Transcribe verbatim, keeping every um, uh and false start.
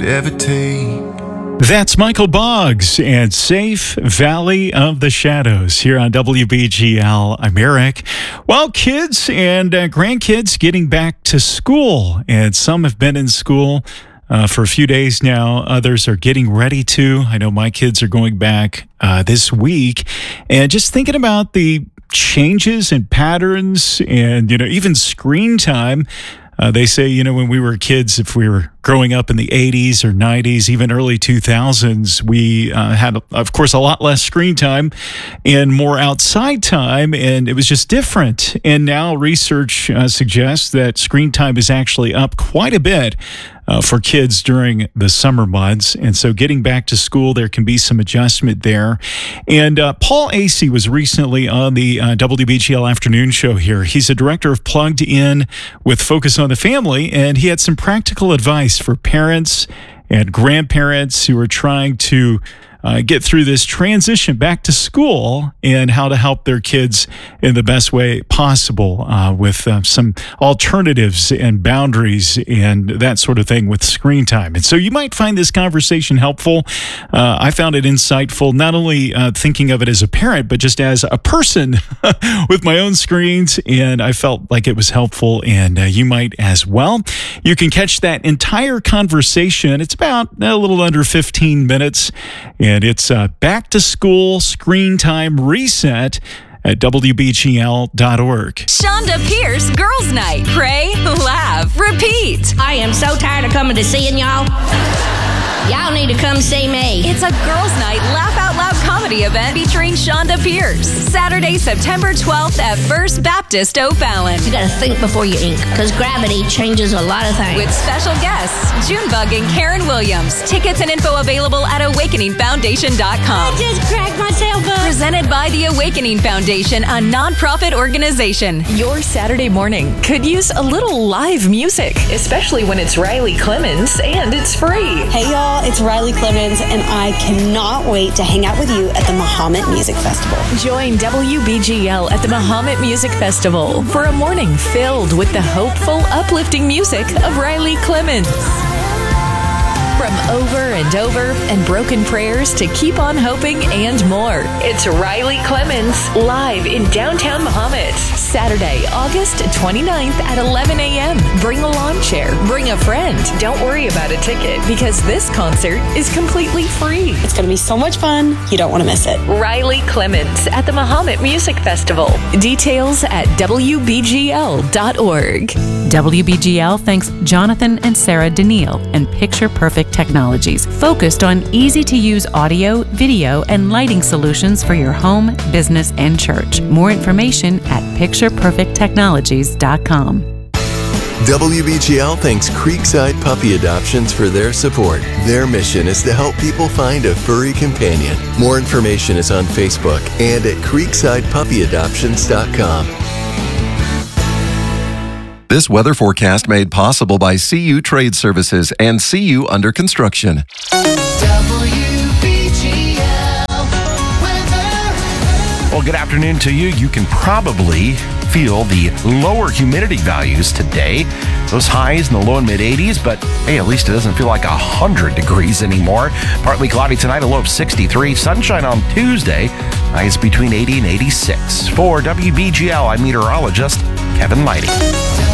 ever take. That's Michael Boggs and Safe Valley of the Shadows here on W B G L. I'm Eric. Well, kids and uh, grandkids getting back to school, and some have been in school uh, for a few days now. Others are getting ready to. I know my kids are going back uh, this week, and just thinking about the changes and patterns and, you know, even screen time. Uh, they say, you know, when we were kids, if we were growing up in the eighties or nineties, even early two thousands, we uh, had, of course, a lot less screen time and more outside time, and it was just different. And now research uh, suggests that screen time is actually up quite a bit uh, for kids during the summer months. And so getting back to school, there can be some adjustment there. And uh, Paul Asay was recently on the uh, W B G L afternoon show here. He's a director of Plugged In with Focus on the Family, and he had some practical advice for parents and grandparents who are trying to uh, get through this transition back to school and how to help their kids in the best way possible uh, with uh, some alternatives and boundaries and that sort of thing with screen time. And so you might find this conversation helpful. Uh, I found it insightful, not only uh, thinking of it as a parent, but just as a person with my own screens. And I felt like it was helpful, and uh, you might as well. You can catch that entire conversation. It's about a little under fifteen minutes. And it's uh, Back to School Screen Time Reset at W B G L dot org. Shonda Pierce Girls Night. Pray, laugh, repeat. I am so tired of coming to seeing y'all. Y'all need to come see me. It's a Girls Night Laugh Out Loud comedy event featuring Shonda Pierce. Saturday, September twelfth at First Baptist O'Fallon. You gotta think before you ink, because gravity changes a lot of things. With special guests, Junebug and Karen Williams. Tickets and info available at awakening foundation dot com. I just cracked myself up. Presented by the Awakening Foundation, a nonprofit organization. Your Saturday morning could use a little live music, especially when it's Riley Clemens and it's free. Hey y'all, it's Riley Clemens, and I cannot wait to hang out with you at the Mahomet Music Festival. Join W B G L at the Mahomet Music Festival for a morning filled with the hopeful, uplifting music of Riley Clemens. From Over and Over and Broken Prayers to Keep on Hoping and more. It's Riley Clemens live in downtown Mahomet. Saturday, August twenty-ninth at eleven a.m. Bring a lawn chair. Bring a friend. Don't worry about a ticket because this concert is completely free. It's going to be so much fun. You don't want to miss it. Riley Clemens at the Mahomet Music Festival. Details at W B G L dot org. W B G L thanks Jonathan and Sarah Daniil and Picture Perfect Technologies, focused on easy-to-use audio, video, and lighting solutions for your home, business, and church. More information at picture perfect technologies dot com. W B G L thanks Creekside Puppy Adoptions for their support. Their mission is to help people find a furry companion. More information is on Facebook and at creekside puppy adoptions dot com. This weather forecast made possible by C U Trade Services and C U Under Construction. W B G L weather. Well, good afternoon to you. You can probably feel the lower humidity values today. Those highs in the low and mid eighties, but hey, at least it doesn't feel like one hundred degrees anymore. Partly cloudy tonight, a low of sixty-three. Sunshine on Tuesday, highs between eighty and eighty-six. For W B G L, I'm meteorologist Kevin Lighty.